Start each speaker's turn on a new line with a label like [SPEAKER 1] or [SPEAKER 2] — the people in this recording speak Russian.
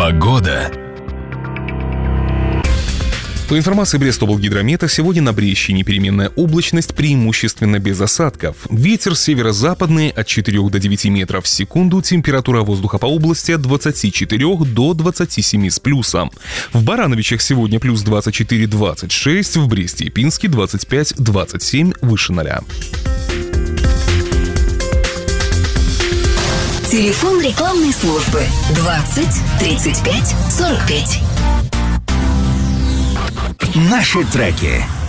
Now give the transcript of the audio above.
[SPEAKER 1] Погода. По информации Брестоблгидромета, сегодня на Брещине переменная облачность, преимущественно без осадков. Ветер северо-западный от 4 до 9 метров в секунду, температура воздуха по области от 24 до 27 с плюсом. В Барановичах сегодня плюс 24-26, в Бресте и Пинске 25-27, выше 0.
[SPEAKER 2] Телефон рекламной службы 20 35 45.
[SPEAKER 3] Наши треки.